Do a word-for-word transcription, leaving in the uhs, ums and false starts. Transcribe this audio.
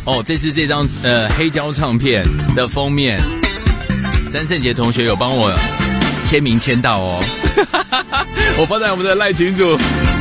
哦，这次这张呃黑胶唱片的封面，詹胜杰同学有帮我签名签到哦，我放在我们的赖群组。